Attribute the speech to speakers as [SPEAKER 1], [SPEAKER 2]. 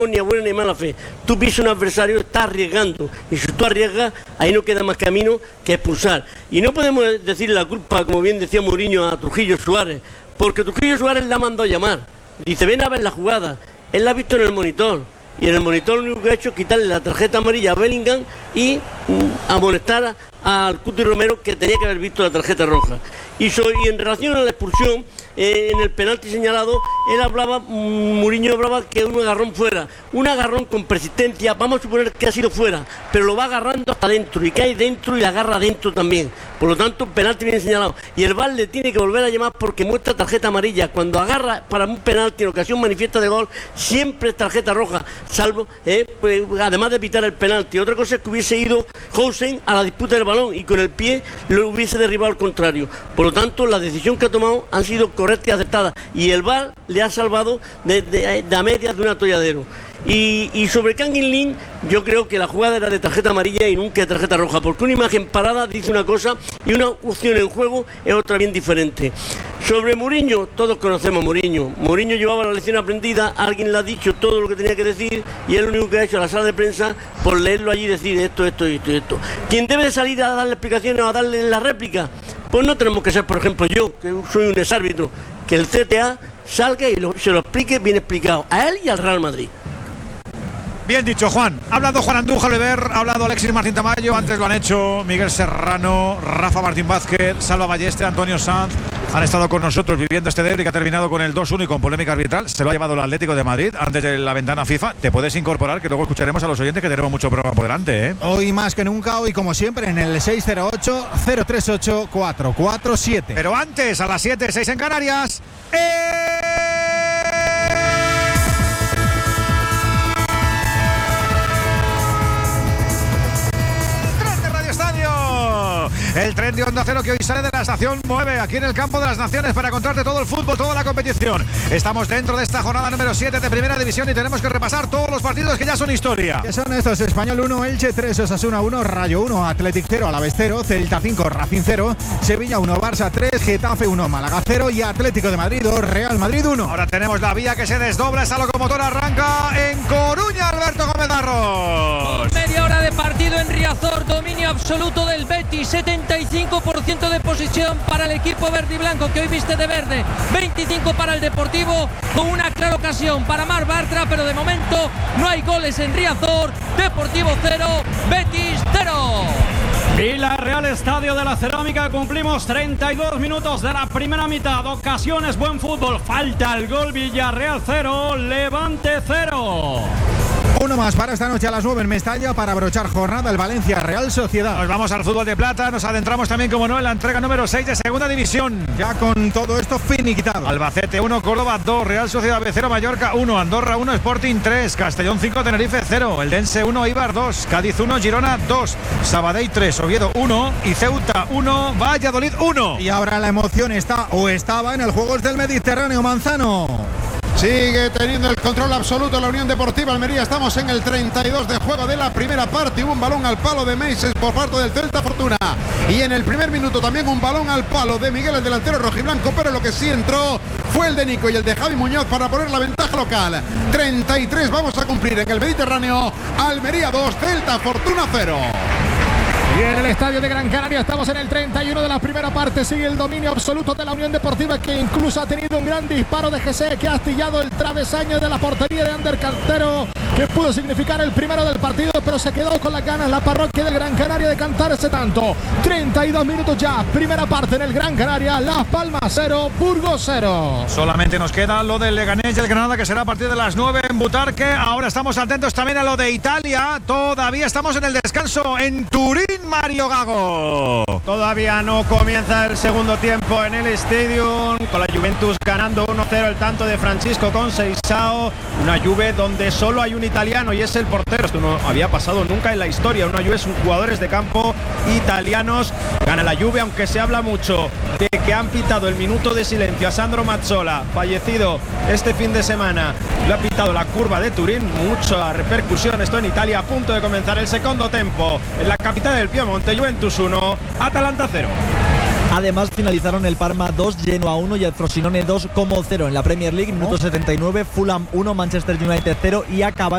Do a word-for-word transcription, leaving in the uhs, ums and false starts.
[SPEAKER 1] ni a buena ni a mala fe. Tú pisas un adversario, estás arriesgando. Y si tú arriesgas, ahí no queda más camino que expulsar. Y no podemos decir la culpa, como bien decía Mourinho, a Trujillo Suárez, porque Trujillo Suárez la mandó a llamar. Dice, ven a ver la jugada. Él la ha visto en el monitor. Y en el monitor lo único que ha hecho es quitarle la tarjeta amarilla a Bellingham y mm, amonestar al Cuti Romero, que tenía que haber visto la tarjeta roja. Y, so, y en relación a la expulsión, eh, en el penalti señalado, él hablaba, mmm, Mourinho hablaba que un agarrón fuera. Un agarrón con persistencia, vamos a suponer que ha sido fuera, pero lo va agarrando hasta dentro y cae dentro y la agarra dentro también. Por lo tanto, penalti bien señalado. Y el V A R le tiene que volver a llamar porque muestra tarjeta amarilla. Cuando agarra para un penalti en ocasión manifiesta de gol, siempre es tarjeta roja, salvo, eh, pues, además de evitar el penalti. Otra cosa es que hubiese ido Housen a la disputa del balón y con el pie lo hubiese derribado al contrario. Por lo tanto, la decisión que ha tomado han sido correctas y acertadas. Y el V A R le ha salvado de, de, de a medias de un atolladero. Y, y sobre Kangin Lim, yo creo que la jugada era de tarjeta amarilla y nunca de tarjeta roja, porque una imagen parada dice una cosa y una opción en juego es otra bien diferente. Sobre Mourinho, todos conocemos a Mourinho. Mourinho llevaba la lección aprendida, alguien le ha dicho todo lo que tenía que decir y él lo único que ha hecho en la sala de prensa por leerlo allí y decir esto, esto, esto, esto. ¿Quién debe de salir a darle explicaciones o a darle la réplica? Pues no tenemos que ser, por ejemplo, yo, que soy un exárbitro, que el C T A salga y lo, se lo explique bien explicado a él y al Real Madrid.
[SPEAKER 2] Bien dicho, Juan. Ha hablado Juan Andújar Oliver, ha hablado Alexis Martín Tamayo, antes lo han hecho Miguel Serrano, Rafa Martín Vázquez, Salva Ballester, Antonio Sanz. Han estado con nosotros viviendo este derbi que ha terminado con el dos uno y con polémica arbitral. Se lo ha llevado el Atlético de Madrid antes de la ventana FIFA. Te puedes incorporar, que luego escucharemos a los oyentes, que tenemos mucho programa por delante, ¿eh?
[SPEAKER 3] Hoy más que nunca, hoy como siempre, en el seis cero ocho, cero tres ocho, cuatro cuatro siete.
[SPEAKER 2] Pero antes, a las siete, seis en Canarias. ¡Eh! El tren de Onda Cero que hoy sale de la estación nueve aquí en el Campo de las Naciones para contarte todo el fútbol, toda la competición. Estamos dentro de esta jornada número siete de Primera División y tenemos que repasar todos los partidos que ya son historia.
[SPEAKER 3] ¿Qué son estos? Español uno, Elche tres, Osasuna uno, Rayo uno, Athletic cero, Alavés cero, Celta cinco, Racing cero, Sevilla uno, Barça tres, Getafe uno, Málaga cero y Atlético de Madrid dos, Real Madrid uno.
[SPEAKER 2] Ahora tenemos la vía que se desdobla, esa locomotora arranca en Coruña, Alberto Gómez Darros.
[SPEAKER 4] Media hora de partido en Riazor, dominio absoluto del Betis, setenta y cinco por ciento de posición para el equipo verde y blanco que hoy viste de verde, veinticinco para el Deportivo, con una clara ocasión para Marc Bartra, pero de momento no hay goles en Riazor. Deportivo cero, Betis cero.
[SPEAKER 5] Villarreal, Estadio de la Cerámica, cumplimos treinta y dos minutos de la primera mitad, ocasiones, buen fútbol, falta el gol. Villarreal cero, Levante cero.
[SPEAKER 3] Uno más para esta noche a las nueve en Mestalla para abrochar jornada el Valencia Real Sociedad.
[SPEAKER 2] Nos vamos al fútbol de plata, nos adentramos también, como no, en la entrega número seis de Segunda División.
[SPEAKER 3] Ya con todo esto finiquitado.
[SPEAKER 2] Albacete uno, Córdoba dos, Real Sociedad B cero, Mallorca uno, Andorra uno, Sporting tres, Castellón cinco, Tenerife cero, Eldense uno, Eibar dos, Cádiz uno, Girona dos, Sabadell tres, Oviedo uno y Ceuta uno, Valladolid uno.
[SPEAKER 3] Y ahora la emoción está o estaba en el Juegos del Mediterráneo. Manzano
[SPEAKER 6] sigue teniendo el control absoluto la Unión Deportiva Almería. Estamos en el treinta y dos de juego de la primera parte. Hubo un balón al palo de Meises por parte del Celta Fortuna. Y en el primer minuto también un balón al palo de Miguel, el delantero rojiblanco. Pero lo que sí entró fue el de Nico y el de Javi Muñoz para poner la ventaja local. treinta y tres vamos a cumplir en el Mediterráneo. Almería dos, Celta Fortuna cero.
[SPEAKER 7] Y en el estadio de Gran Canaria estamos en el treinta y uno de la primera parte. Sigue el dominio absoluto de la Unión Deportiva, que incluso ha tenido un gran disparo de Jesse, que ha astillado el travesaño de la portería de Ander Cantero, que pudo significar el primero del partido, pero se quedó con las ganas la parroquia del Gran Canaria de cantar ese tanto. treinta y dos minutos ya, primera parte en el Gran Canaria. Las Palmas cero, Burgos cero.
[SPEAKER 2] Solamente nos queda lo del Leganés y el Granada, que será a partir de las nueve en Butarque. Ahora estamos atentos también a lo de Italia. Todavía estamos en el descanso en Turín. Mario Gago.
[SPEAKER 8] Todavía no comienza el segundo tiempo en el Stadium, con la Juventus ganando uno cero, el tanto de Francisco Conceição. Una Juve donde solo hay un italiano y es el portero. Esto no había pasado nunca en la historia. Una Juve son jugadores de campo italianos. Gana la Juve, aunque se habla mucho de que han pitado el minuto de silencio a Sandro Mazzola, fallecido este fin de semana. Le ha pitado la curva de Turín. Mucha repercusión esto en Italia. A punto de comenzar el segundo tempo en la capital del Piemonte. Juventus uno, Atalanta cero.
[SPEAKER 9] Además finalizaron el Parma dos, Genoa uno y el Frosinone dos como cero. En la Premier League, minuto setenta y nueve, Fulham uno, Manchester United cero y acabaron